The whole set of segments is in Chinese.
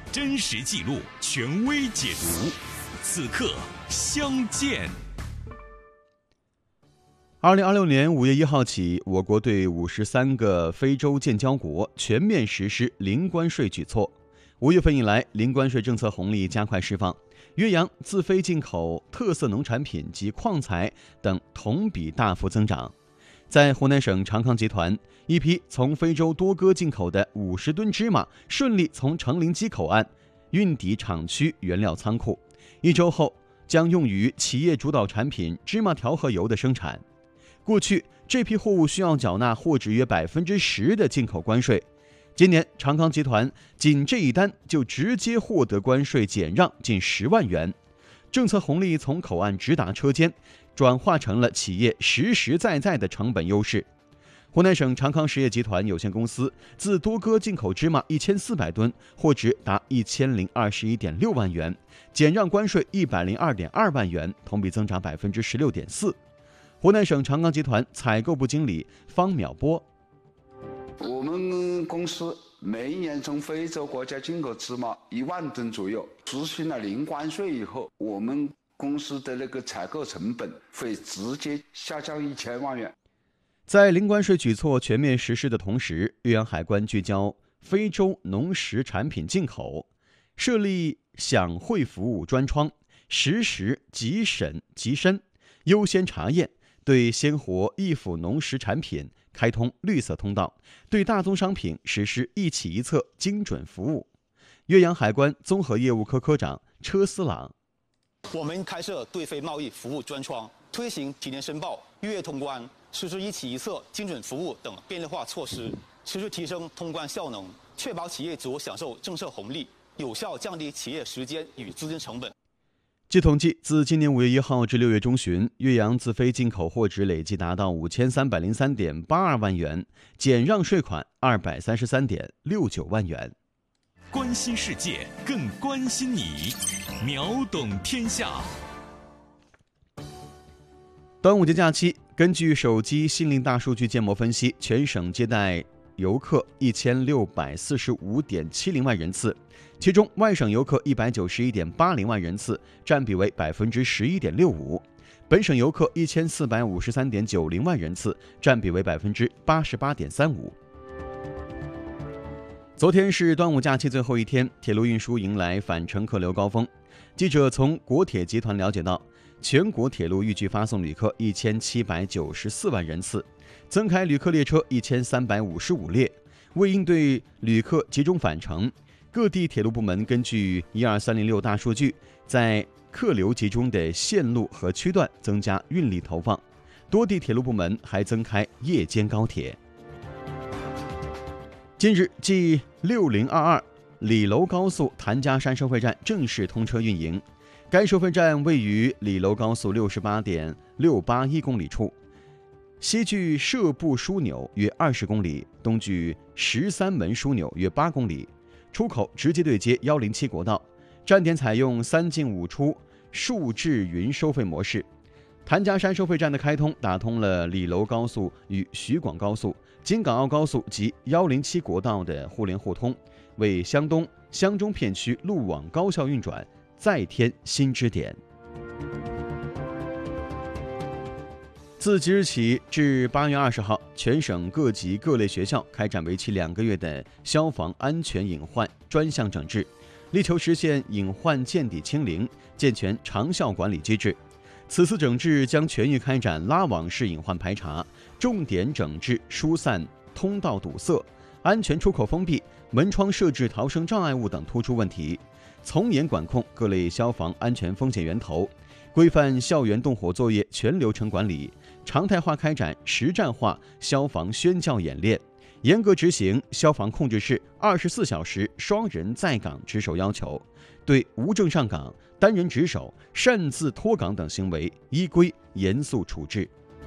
真实记录，权威解读。此刻相见。 2026年5月1号起，我国对53个非洲建交国全面实施零关税举措。5月份以来，零关税政策红利加快释放，岳阳自非进口特色农产品及矿材等同比大幅增长。在湖南省长康集团，一批从非洲多哥进口的50吨芝麻顺利从成陵矶口岸运抵厂区原料仓库，1周后将用于企业主导产品芝麻调和油的生产。过去这批货物需要缴纳货值约10%的进口关税，今年长康集团仅这一单就直接获得关税减让近10万元。政策红利从口岸直达车间，转化成了企业实实在在的成本优势。湖南省长康实业集团有限公司自多哥进口芝麻1400吨，货值达1021.6万元，减让关税102.2万元，同比增长16.4%。湖南省长康集团采购部经理方淼波： 我们公司每年从非洲国家进口芝麻1万吨左右，实行了零关税以后，我们公司的那个采购成本会直接下降1000万元。 在零关税举措全面实施的同时，岳阳海关聚焦非洲农食产品进口，设立享惠服务专窗，实时即审即申，优先查验，对鲜活易腐农食产品开通绿色通道，对大宗商品实施一起一策精准服务。岳阳海关综合业务科科长车思朗： 我们开设对非贸易服务专窗，推行提前申报、预约通关，实施一起一策精准服务等便利化措施，持续提升通关效能，确保企业主享受政策红利，有效降低企业时间与资金成本。 据统计，自今年5月1号至6月中旬，岳阳自非进口货值累计达到5303.82万元，减让税款233.69万元。 关心世界，更关心你，秒懂天下。 端午节假期，根据手机心灵大数据建模分析，全省接待游客1645.70万人次，其中外省游客191.80万人次，占比为11.65%；本省游客1453.90万人次，占比为88.35%。昨天是端午假期最后一天，铁路运输迎来返程客流高峰。记者从国铁集团了解到，全国铁路预计发送旅客1794万人次，增开旅客列车1355列。为应对旅客集中返程，各地铁路部门根据12306大数据，在客流集中的线路和区段增加运力投放。多地铁路部门还增开夜间高铁。近日，继6022李楼高速谭家山收费站正式通车运营。该收费站位于李楼高速68.681公里处，西距社部枢纽约20公里，东距13门枢纽约8公里，出口直接对接107国道，站点采用3进5出数智云收费模式。谭家山收费站的开通，打通了李楼高速与徐广高速、京港澳高速及107国道的互联互通，为湘东、湘中片区路网高效运转再添新支点。自即日起至8月20号，全省各级各类学校开展为期2个月的消防安全隐患专项整治，力求实现隐患见底清零，健全长效管理机制。此次整治将全域开展拉网式隐患排查，重点整治疏散通道堵塞、安全出口封闭、门窗设置逃生障碍物等突出问题，从严管控各类消防安全风险源头，规范校园动火作业全流程管理，常态化开展实战化消防宣教演练，严格执行消防控制室24小时双人在岗值守要求，对无证上岗、单人值守、擅自脱岗等行为依规严肃处置。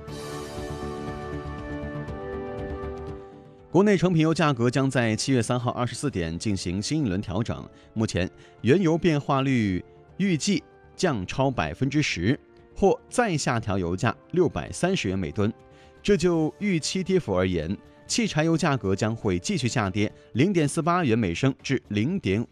国内成品油价格将在7月3号24点进行新一轮调整，目前原油变化率预计降超10%，或再下调油价630元每吨。这就预期跌幅而言，汽柴油价格将会继续下跌0.48元每升至0.5